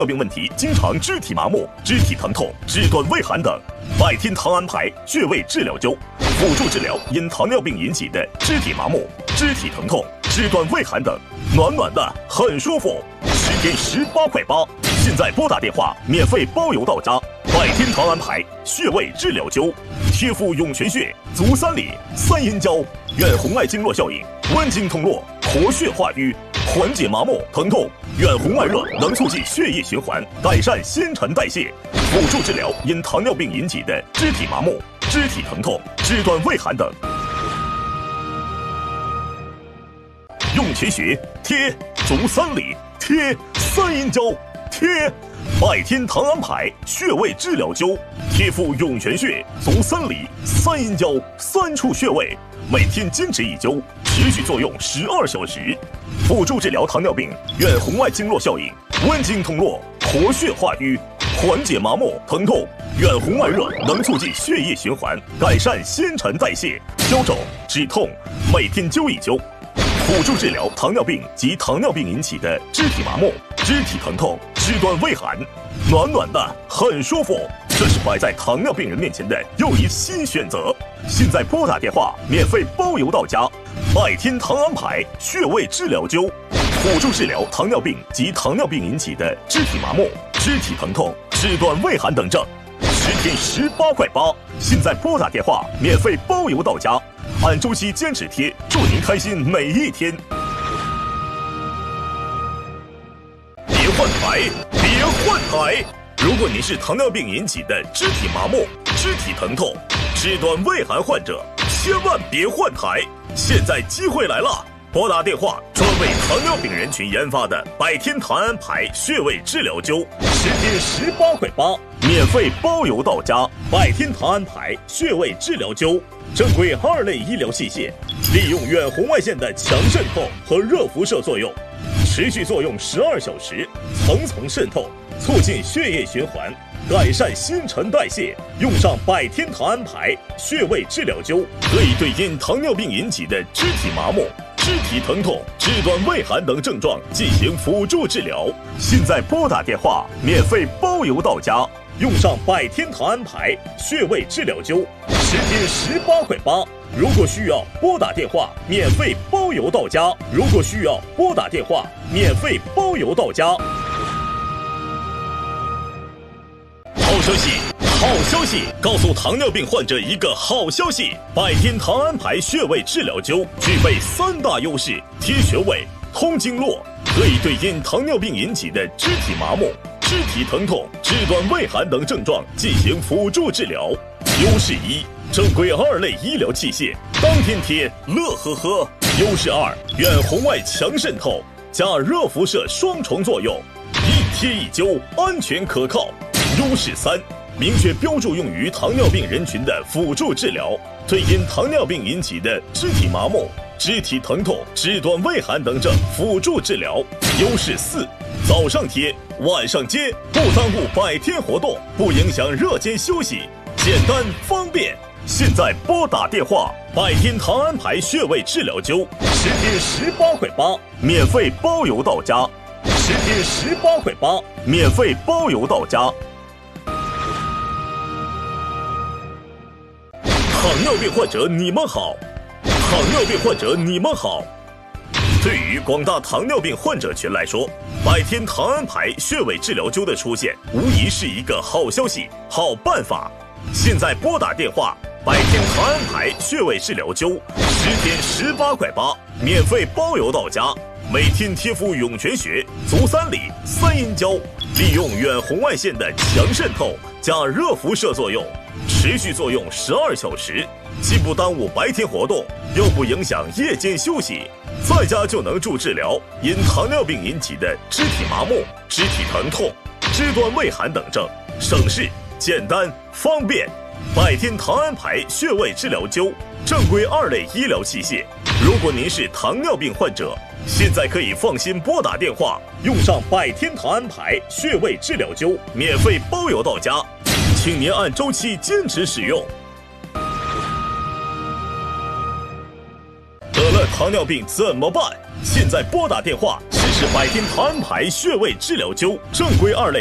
病问题经常肢体麻木、肢体疼痛、肢端畏寒等，百天堂安牌穴位治疗灸，辅助治疗因糖尿病引起的肢体麻木、肢体疼痛、肢端畏寒等，暖暖的很舒服，10天18块8，现在拨打电话免费包邮到家。百天堂安牌穴位治疗灸，贴敷涌泉穴、足三里、三阴交，远红外经络效应，温经通络，活血化瘀。缓解麻木疼痛，远红外热能促进血液循环，改善新陈代谢，辅助治疗因糖尿病引起的肢体麻木、肢体疼痛、肢端畏寒等。涌泉穴贴，足三里贴，三阴交贴，百天堂安牌穴位治疗灸，贴敷涌泉穴、足三里、三阴交3处穴位，每天坚持1灸，持续作用12小时。辅助治疗糖尿病远红外经络效应，温经通络，活血化瘀，缓解麻木疼痛。远红外热能促进血液循环，改善新陈代谢，消肿止痛，每天灸1灸。辅助治疗糖尿病及糖尿病引起的肢体麻木、肢体疼痛、肢端畏寒，暖暖的很舒服。这是摆在糖尿病人面前的又一新选择。现在拨打电话免费包邮到家。百天堂安牌穴位治疗灸，辅助治疗糖尿病及糖尿病引起的肢体麻木、肢体疼痛、肢端畏寒等症，10天18块8，现在拨打电话免费包邮到家。按周期坚持贴，祝您开心每一天。别换台，别换台！如果您是糖尿病引起的肢体麻木、肢体疼痛、肢端畏寒患者，千万别换台！现在机会来了，拨打电话，专为糖尿病人群研发的百天堂安牌穴位治疗灸，10天18块8，免费包邮到家。百天堂安牌穴位治疗灸，正规2类医疗器械，利用远红外线的强渗透和热辐射作用，持续作用12小时，层层渗透，促进血液循环，改善新陈代谢。用上百天堂安牌穴位治疗灸，可以对因糖尿病引起的肢体麻木、肢体疼痛、肢端畏寒等症状进行辅助治疗。现在拨打电话免费包邮到家。用上百天堂安牌穴位治疗灸，10天18块8。如果需要拨打电话免费包邮到家。如果需要拨打电话免费包邮到家。好消息！好消息！告诉糖尿病患者一个好消息：百天堂安牌穴位治疗灸具备3大优势：贴穴位、通经络，可以对因糖尿病引起的肢体麻木、肢体疼痛、肢端畏寒等症状进行辅助治疗。优势1：正规2类医疗器械，当天贴，乐呵呵。优势2：远红外强渗透加热辐射双重作用，一贴一灸，安全可靠。优势3：明确标注用于糖尿病人群的辅助治疗，对因糖尿病引起的肢体麻木、肢体疼痛、肢端畏寒等症辅助治疗。优势4：早上贴，晚上接，不耽误百天活动，不影响热间休息，简单方便。现在拨打电话，百天堂安牌穴位治疗灸，10天18块8，免费包邮到家。10天18块8，免费包邮到家。糖尿病患者你们好，糖尿病患者你们好。对于广大糖尿病患者群来说，百天堂安牌穴位治疗灸的出现，无疑是一个好消息、好办法。现在拨打电话，百天堂安牌穴位治疗灸，10天18块8，免费包邮到家。每天贴敷涌泉穴、足三里、三阴交，利用远红外线的强渗透加热辐射作用，持续作用12小时，既不耽误白天活动，又不影响夜间休息，在家就能助治疗因糖尿病引起的肢体麻木、肢体疼痛、肢端畏寒等症，省事、简单、方便。百天堂安牌穴位治疗灸，正规2类医疗器械。如果您是糖尿病患者，现在可以放心拨打电话，用上百天堂安牌穴位治疗灸，免费包邮到家，请您按周期坚持使用。得了糖尿病怎么办？现在拨打电话试试是百天唐安牌穴位治疗灸，正规2类